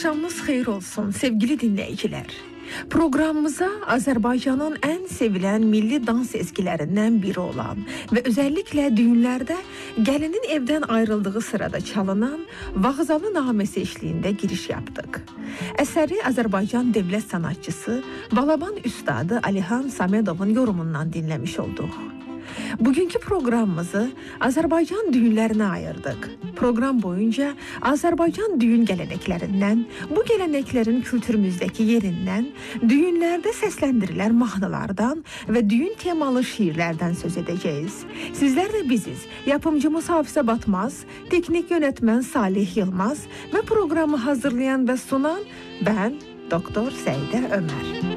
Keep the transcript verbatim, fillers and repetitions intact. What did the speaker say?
Axşamınız xeyir olsun sevgili dinləyicilər. Proqramımıza Azərbaycanın ən sevilən milli dans ezgilərindən biri olan və özəlliklə düğünlərdə gəlinin evdən ayrıldığı sırada çalınan Vağzalı naməsi eşliyində giriş yapdıq. Əsəri Azərbaycan dövlət sanatçısı Balaban Üstadı Alihan Samedovun yorumundan dinləmiş olduq. Bugünkü proqramımızı Azərbaycan düğünlərinə ayırdıq. Proqram boyunca Azərbaycan düğün gələnəklərindən, bu gələnəklərin kültürümüzdəki yerindən, düğünlərdə səsləndirilən mahnılardan və düğün temalı şiirlərdən söz edəcəyiz. Sizlər də biziz. Yapımcımız Hafizə Batmaz, teknik yönetmən Salih Yılmaz və proqramı hazırlayan və sunan ben Doktor Səidə Ömər.